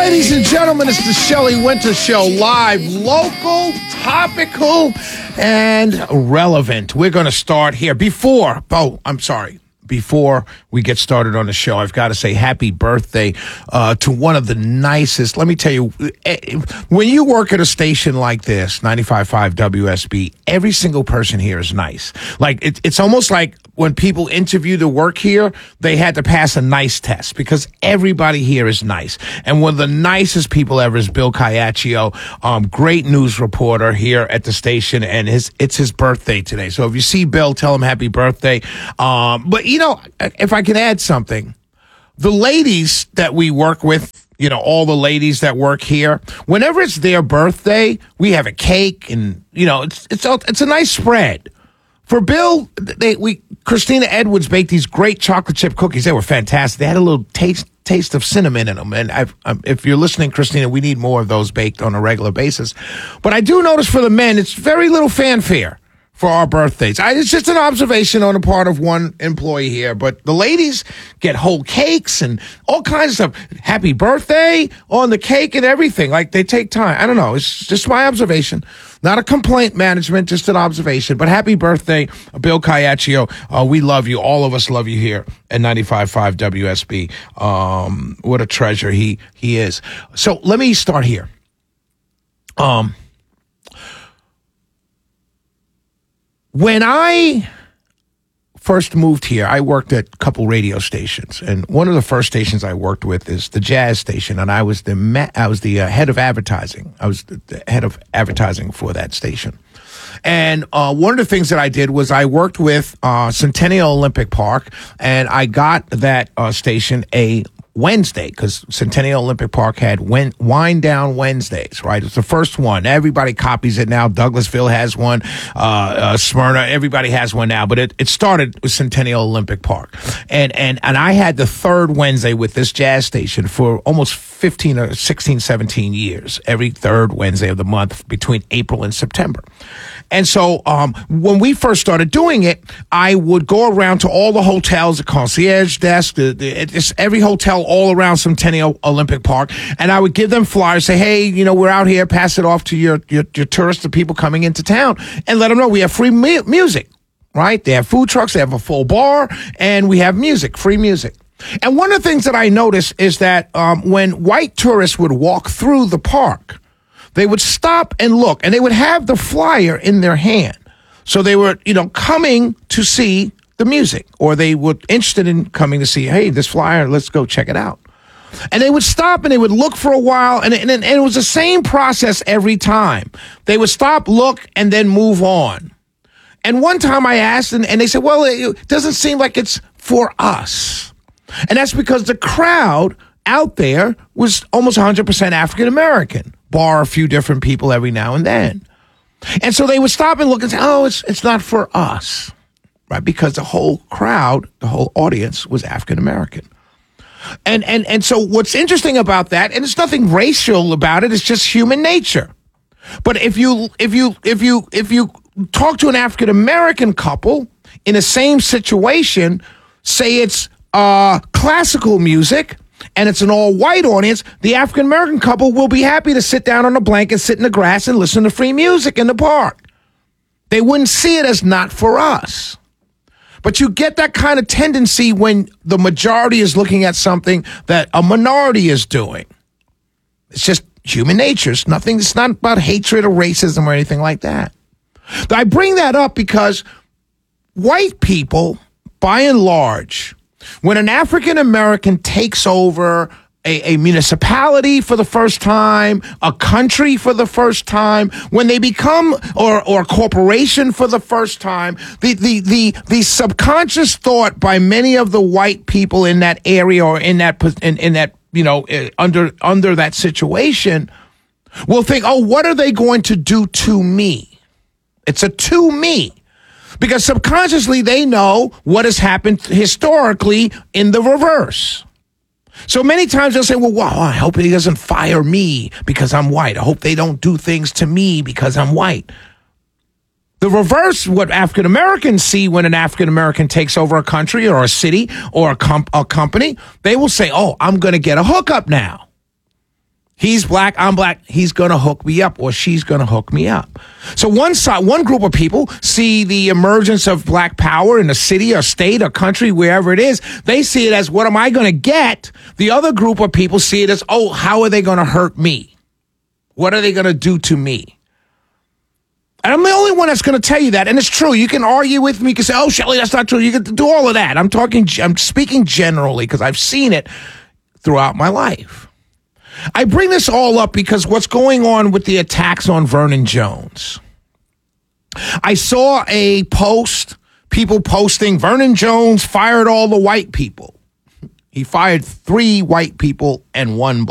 Ladies and gentlemen, it's the Shelley Winter Show, live, local, topical, and relevant. We're going to start here. Before we get started on the show, I've got to say happy birthday to one of the nicest. Let me tell you, when you work at a station like this, 95.5 WSB, every single person here is nice. Like, it's almost like when people interview to work here, they had to pass a nice test because everybody here is nice. And one of the nicest people ever is Bill Caiaccio, great news reporter here at the station, and it's his birthday today. So if you see Bill, tell him happy birthday. But you know, if I can add something, the ladies that we work with, you know, all the ladies that work here, whenever it's their birthday, we have a cake, and you know, it's a nice spread. For Bill, Christina Edwards baked these great chocolate chip cookies. They were fantastic. They had a little taste of cinnamon in them. And if you're listening, Christina, we need more of those baked on a regular basis. But I do notice for the men, it's very little fanfare for our birthdays. It's just an observation on the part of one employee here. But the ladies get whole cakes and all kinds of stuff. Happy birthday on the cake and everything. Like, they take time. I don't know. It's just my observation. Not a complaint, management, just an observation. But happy birthday, Bill Caiaccio. We love you. All of us love you here at 95.5 WSB. What a treasure he is. So let me start here. When I first moved here, I worked at a couple radio stations, and one of the first stations I worked with is the Jazz station, and I was the head of advertising. I was the head of advertising for that station. And one of the things that I did was I worked with Centennial Olympic Park, and I got that station a Wednesday, because Centennial Olympic Park had Wind Down Wednesdays, right? It's the first one. Everybody copies it now. Douglasville has one. Smyrna, everybody has one now. But it started with Centennial Olympic Park. And I had the third Wednesday with this jazz station for almost 15 or 16, 17 years, every third Wednesday of the month between April and September. And so when we first started doing it, I would go around to all the hotels, the concierge desk, every hotel all around Centennial Olympic Park, and I would give them flyers, say, hey, you know, we're out here, pass it off to your tourists, the people coming into town, and let them know we have free music, right? They have food trucks, they have a full bar, and we have music, free music. And one of the things that I noticed is that when white tourists would walk through the park, they would stop and look, and they would have the flyer in their hand. So they were, you know, coming to see the music, or they were interested in coming to see, hey, this flyer, let's go check it out. And they would stop and they would look for a while, and it was the same process every time. They would stop, look, and then move on. And one time I asked, and they said, well, it doesn't seem like it's for us. And that's because the crowd out there was almost 100% African American, bar a few different people every now and then. And so they would stop and look and say, oh, it's not for us, right? Because the whole crowd, the whole audience was African American. And so what's interesting about that, and it's nothing racial about it, it's just human nature. But if you talk to an African American couple in the same situation, say it's classical music, and it's an all-white audience, the African-American couple will be happy to sit down on a blanket, sit in the grass, and listen to free music in the park. They wouldn't see it as not for us. But you get that kind of tendency when the majority is looking at something that a minority is doing. It's just human nature. It's not about hatred or racism or anything like that. But I bring that up because white people, by and large, when an African American takes over a municipality for the first time, a country for the first time, when they become or a corporation for the first time, the subconscious thought by many of the white people in that area or in that you know, under that situation will think, oh, what are they going to do to me? It's a to me. Because subconsciously they know what has happened historically in the reverse. So many times they'll say, well, wow, I hope he doesn't fire me because I'm white. I hope they don't do things to me because I'm white. The reverse, what African Americans see when an African American takes over a country or a city or a company, they will say, oh, I'm going to get a hookup now. He's black, I'm black. He's going to hook me up, or she's going to hook me up. So one group of people see the emergence of black power in a city or state or country, wherever it is. They see it as, what am I going to get? The other group of people see it as, oh, how are they going to hurt me? What are they going to do to me? And I'm the only one that's going to tell you that. And it's true. You can argue with me. You can say, oh, Shelley, that's not true. You can do all of that. I'm speaking generally because I've seen it throughout my life. I bring this all up because what's going on with the attacks on Vernon Jones. I saw a post, people posting, Vernon Jones fired all the white people. He fired 3 white people and 1 black.